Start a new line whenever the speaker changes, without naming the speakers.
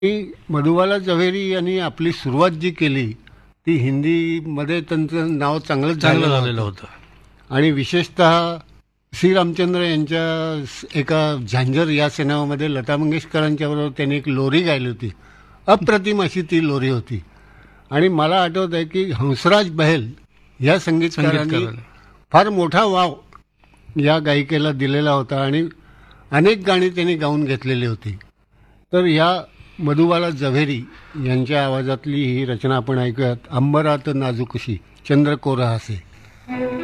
की मधुबाला जव्हेरी यांनी आपली सुरुवात जी केली ती हिंदीमध्ये त्यांचं नाव चांगलंच
चांगलं
झालेलं
झालेलं
होतं.
होतं.
आणि विशेषतः श्री रामचंद्र यांच्या एका झांझर या सिनेमामध्ये लता मंगेशकरांच्या बरोबर त्यांनी एक लोरी गायली होती. अप्रतिम अशी ती लोरी होती. आणि मला आठवत आहे की हंसराज बहेल या संगीतकारांनी
संगीतकाराने
फार मोठा वाव या गायिकेला दिलेला होता आणि अनेक गाणी त्यांनी गाऊन घेतलेली होती. तर या मधुबाला जव्हेरी यांच्या आवाजातली ही रचना आपण ऐकूयात. अंबरात नाजूकशी चंद्र कोरहासे.